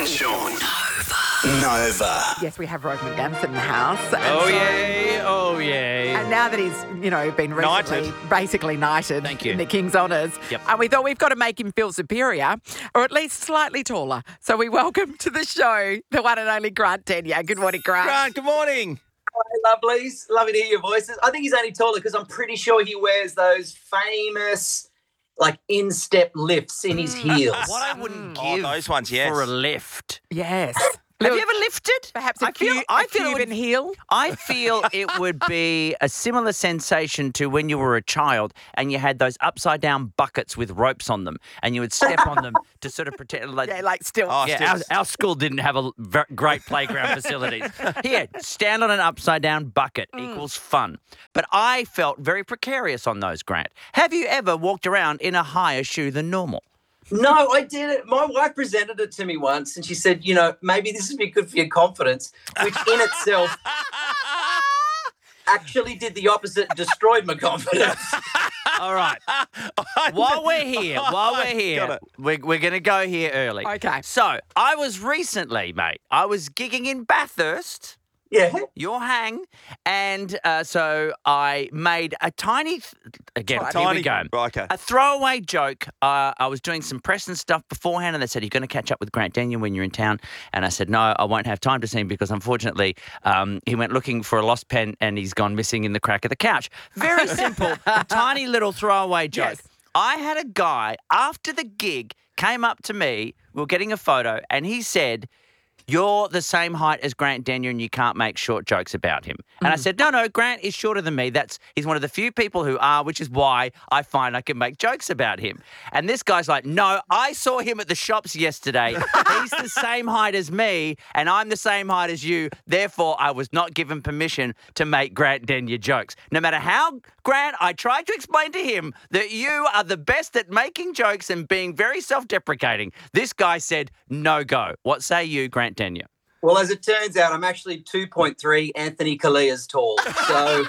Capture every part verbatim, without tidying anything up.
and Sean. Nova. Yes, we have Rove McGann in the house. And Oh, so- yay. Oh, yay. And now that he's, you know, been recently Knighted. basically knighted Thank you. in the King's Honours, Yep. and we thought we've got to make him feel superior, or at least slightly taller. So we welcome to the show the one and only Grant Denyer. Good morning, Grant. Grant, good morning. Hi, lovelies. Lovely to hear your voices. I think he's only taller because I'm pretty sure he wears those famous, like, instep lifts in his heels. What I wouldn't Oh, give those ones, yes. for a lift. Yes. Have you ever lifted? Perhaps a, I feel, Cu- I a feel it Cuban would- heel? I feel it would be a similar sensation to when you were a child and you had those upside down buckets with ropes on them and you would step on them to sort of pretend like. Yeah, like still. Oh, Yeah, our, still- our school didn't have a ver- great playground facilities. Here, stand on an upside down bucket equals fun. But I felt very precarious on those, Grant. Have you ever walked around in a higher shoe than normal? No, I didn't. My wife presented it to me once and she said, you know, maybe this would be good for your confidence, which in itself actually did the opposite and destroyed my confidence. All right. While we're here, while we're Got here, it. we're, we're going to go here early. Okay. So I was recently, mate, I was gigging in Bathurst. Yeah. Your hang, and uh, so I made a tiny, th- again, here Tiny- we go, Right, okay. a throwaway joke. Uh, I was doing some press and stuff beforehand, and they said, you're going to catch up with Grant Denyer when you're in town. And I said, no, I won't have time to see him because, unfortunately, um, he went looking for a lost pen and he's gone missing in the crack of the couch. Very simple, a tiny little throwaway joke. Yes. I had a guy, after the gig, came up to me, we were getting a photo, and he said, you're the same height as Grant Denyer and you can't make short jokes about him. And I said, no, no, Grant is shorter than me. That's he's one of the few people who are, which is why I find I can make jokes about him. And this guy's like, no, I saw him at the shops yesterday. He's the same height as me and I'm the same height as you. Therefore, I was not given permission to make Grant Denyer jokes. No matter how, Grant, I tried to explain to him that you are the best at making jokes and being very self-deprecating. This guy said, no go. What say you, Grant Denyer? Well, as it turns out, I'm actually two point three Anthony Calias tall. So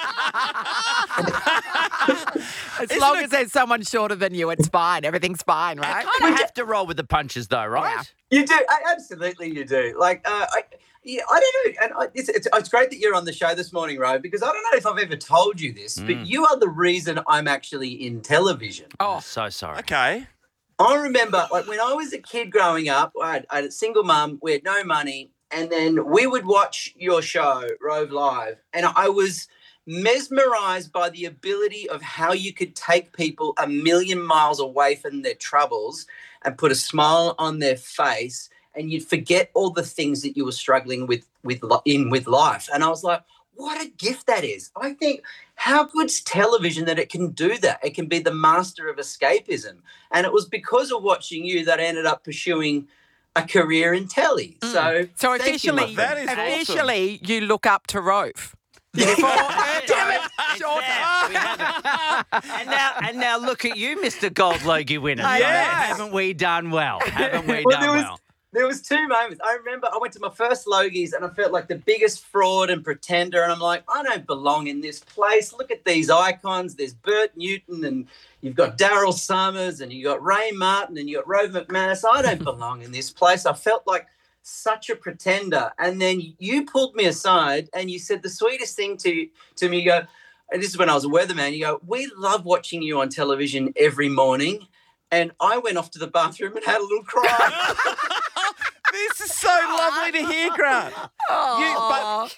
As Isn't long it- as there's someone shorter than you, it's fine. Everything's fine, I right? kind of have to roll with the punches, though, right? Yeah. you do. I, absolutely, you do. Like, uh, I, yeah, I don't know. And I, it's, it's, it's great that you're on the show this morning, Ro, because I don't know if I've ever told you this, but you are the reason I'm actually in television. Oh, so sorry. Okay. I remember, like, when I was a kid growing up, I had, I had a single mum, we had no money, and then we would watch your show, Rove Live, and I was mesmerised by the ability of how you could take people a million miles away from their troubles and put a smile on their face, and you'd forget all the things that you were struggling with, with li- in with life. And I was like, what a gift that is. I think how good's television that it can do that? It can be the master of escapism. And it was because of watching you that I ended up pursuing a career in telly. So, So thank you, officially, my That friend. is awesome. officially, you look up to Rove. Damn it, short. and now, and now, look at you, Mister Gold Logie winner. I So know. Haven't we done well? Haven't we Well, done there was, well? there was two moments. I remember I went to my first Logies and I felt like the biggest fraud and pretender. And I'm like, I don't belong in this place. Look at these icons. There's Bert Newton and you've got Daryl Summers and you've got Ray Martin and you've got Rove McManus. I don't belong in this place. I felt like such a pretender. And then you pulled me aside and you said the sweetest thing to, to me. You go, and this is when I was a weatherman. You go, we love watching you on television every morning. And I went off to the bathroom and had a little cry. This is so lovely to hear, Grant. You, but,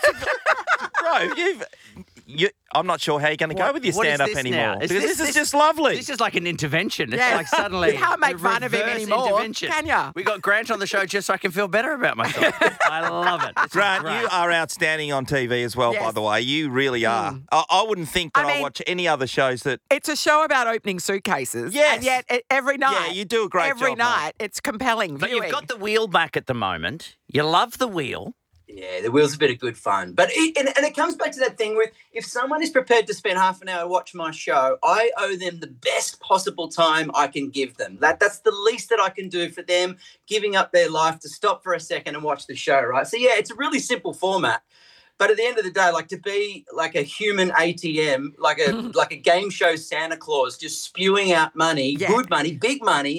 bro, you've, you, I'm not sure how you're going to go What- with your what is stand-up this anymore. now? Is Because this- this, is this- just lovely. This is like an intervention. It's Yeah. like suddenly You can't make a fun of him reverse anymore, intervention. can ya? We got Grant on the show just so I can feel better about myself. I love it. This is Grant, great. you are outstanding on T V as well, by Yes. the way. You really are. I, I wouldn't think that I I, mean- watch any other shows that... It's a show about opening suitcases. Yes. And yet, e- every night. Yeah, you do a great Every job, mate. night, it's compelling But viewing. you've got the wheel back at the moment. You love the wheel. Yeah, the wheel's a bit of good fun. But it, and, and it comes back to that thing with if someone is prepared to spend half an hour to watch my show, I owe them the best possible time I can give them. That That's the least that I can do for them, giving up their life to stop for a second and watch the show, right? So, yeah, it's a really simple format. But at the end of the day, like to be like a human A T M, like a like a game show Santa Claus, just spewing out money, Yeah. good money, big money,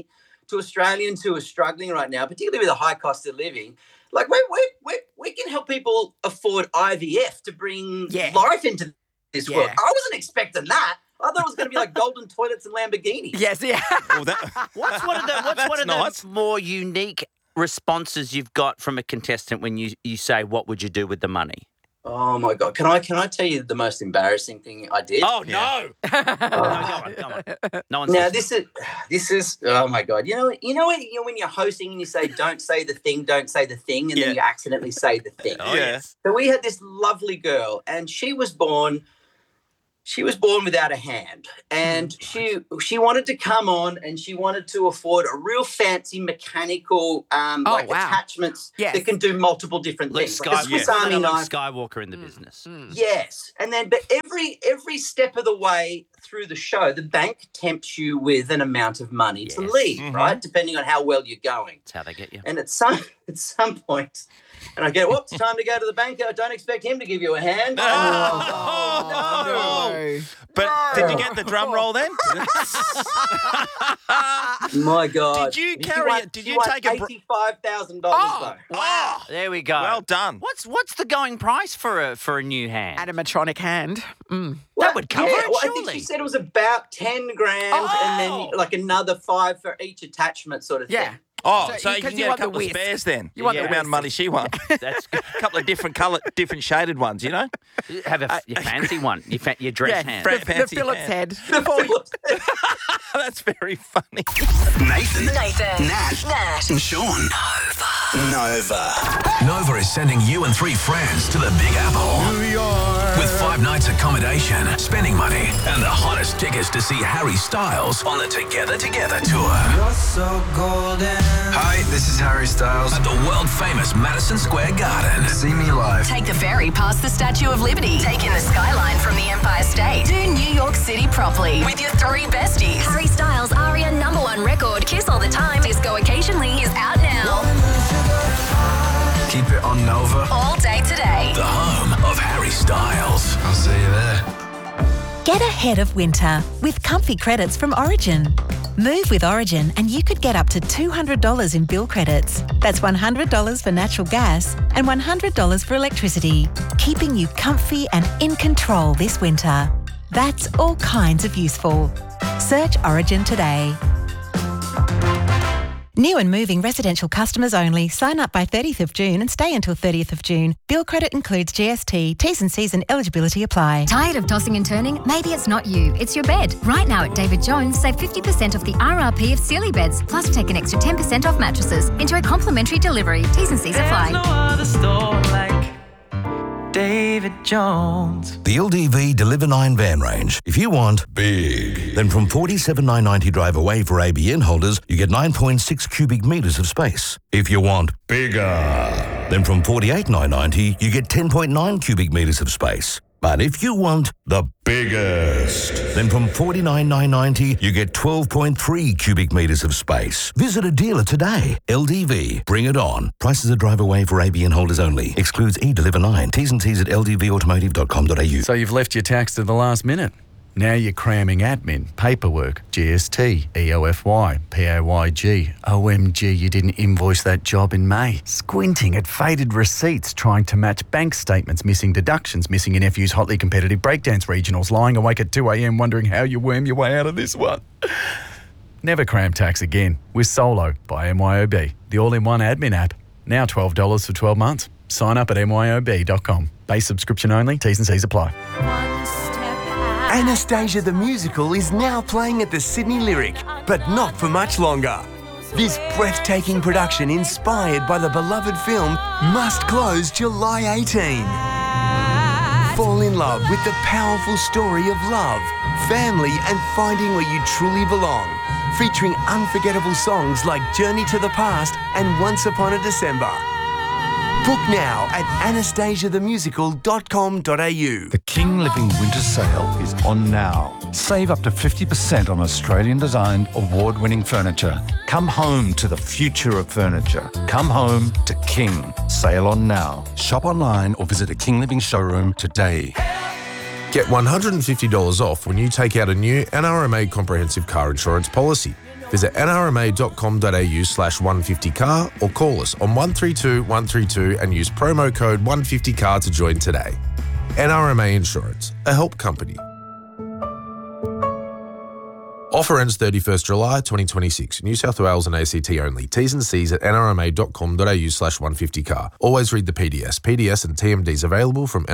to Australians who are struggling right now, particularly with the high cost of living. Like, we we we we can help people afford I V F to bring Yeah. life into this Yeah. world. I wasn't expecting that. I thought it was going to be like golden toilets and Lamborghinis. Yes, yeah. Well, that, What's one of the What's one of nice. the more unique responses you've got from a contestant when you you say, "What would you do with the money?" Oh my God! Can I can I tell you the most embarrassing thing I did? Oh no! no, go on, go on. No one's Now listening. this is this is oh my God! You know you know when, you know when you're hosting and you say don't say the thing, don't say the thing, and Yeah. then you accidentally say the thing. Oh, Yeah. yes. So we had this lovely girl, and she was born. She was born without a hand, and she she wanted to come on, and she wanted to afford a real fancy mechanical um, Oh, like wow. attachments Yes. that can do multiple different Luke things, like a Sky- Swiss yeah. Army Luke knife. Skywalker in the business. Yes, and then but every every step of the way through the show, the bank tempts you with an amount of money to Yes. leave, Mhm. right? Depending on how well you're going. That's how they get you. And at some at some point, and I go, "Well, it's time to go to the bank. I don't expect him to give you a hand." Oh, no. But did you get the drum roll then? My God! Did you She carry won- it? Did she you won take a br- eighty-five thousand dollars Oh. though? Wow, there we go. Well done. What's what's the going price for a for a new hand? Animatronic hand. Mm. That would cover yeah, it, well, I think surely. she said it was about ten grand, and Oh. then like another five for each attachment, sort of Yeah. thing. Oh, So so, you- you 'cause can you get a want the couple of whisk. spares then. You want the the amount of whisk. money she won. That's good. A couple of different colour, different shaded ones, you know? Have a your fancy one. Your, fa- your dress Yeah, hand. Fred- the, the fancy Phillips hand. head. That's very funny. Nathan, Nathan, Nat, Nat, and Sean. Nova. Nova is sending you and three friends to the Big Apple. New York. With five nights accommodation, spending money, and the hottest tickets to see Harry Styles on the Together Together tour. You're so golden. Hi, this is Harry Styles at the world-famous Madison Square Garden. See me live. Take the ferry past the Statue of Liberty. Take in the skyline from the Empire State. Do New York City properly with your three besties. Harry Styles' Aria number one record, Kiss All the Time, Disco Occasionally, is out now. Keep it on Nova. All day today. The home of Harry Styles. I'll see you there. Get ahead of winter with comfy credits from Origin. Move with Origin and you could get up to two hundred dollars in bill credits. That's one hundred dollars for natural gas and one hundred dollars for electricity, keeping you comfy and in control this winter. That's all kinds of useful. Search Origin today. New and moving residential customers only. Sign up by thirtieth of June and stay until thirtieth of June. Bill credit includes G S T. T's and C's and eligibility apply. Tired of tossing and turning? Maybe it's not you, it's your bed. Right now at David Jones, save fifty percent off the R R P of Sealy beds, plus take an extra ten percent off mattresses. Enjoy complimentary delivery. T's and C's apply. There's no other store like David Jones. The L D V Deliver nine van range. If you want big, then from forty-seven thousand nine hundred ninety drive away for A B N holders, you get nine point six cubic metres of space. If you want bigger, then from forty-eight thousand nine hundred ninety, you get ten point nine cubic metres of space. But if you want the biggest, then from forty-nine thousand nine hundred ninety, you get twelve point three cubic metres of space. Visit a dealer today. L D V, bring it on. Prices are drive away for A B N holders only. Excludes E-Deliver nine. T's and C's at l d v automotive dot com dot a u. So you've left your tax to the last minute. Now you're cramming admin, paperwork, G S T, E O F Y, P A Y G. O M G, you didn't invoice that job in May. Squinting at faded receipts, trying to match bank statements, missing deductions, missing your nephew's hotly competitive breakdance regionals, lying awake at two a.m. wondering how you worm your way out of this one. Never cram tax again with Solo by M Y O B, the all-in-one admin app. Now twelve dollars for twelve months. Sign up at m y o b dot com. Base subscription only, T's and C's apply. Anastasia the Musical is now playing at the Sydney Lyric, but not for much longer. This breathtaking production, inspired by the beloved film, must close July eighteenth. Fall in love with the powerful story of love, family, and finding where you truly belong. Featuring unforgettable songs like Journey to the Past and Once Upon a December. Book now at anastasia the musical dot com dot a u. The King Living Winter Sale is on now. Save up to fifty percent on Australian-designed, award-winning furniture. Come home to the future of furniture. Come home to King. Sale on now. Shop online or visit a King Living showroom today. Get one hundred fifty dollars off when you take out a new N R M A comprehensive car insurance policy. Visit nrma.com.au slash 150car or call us on one three two one three two and use promo code one fifty car to join today. N R M A Insurance, a help company. Offer ends thirty-first July twenty twenty-six. New South Wales and A C T only. T's and C's at nrma.com.au slash 150car. Always read the P D S. P D S and T M Ds available from